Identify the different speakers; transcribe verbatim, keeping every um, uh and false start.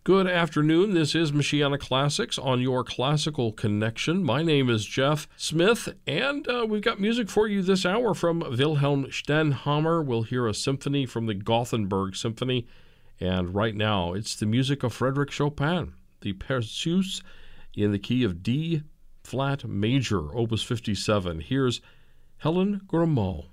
Speaker 1: Good afternoon. This is Michiana Classics on your Classical Connection. My name is Jeff Smith, and uh, we've got music for you this hour from Wilhelm Stenhammar. We'll hear a symphony from the Gothenburg Symphony, and right now it's the music of Frédéric Chopin, the Perseus in the key of D flat major, opus fifty-seven. Here's Helen Grimaud.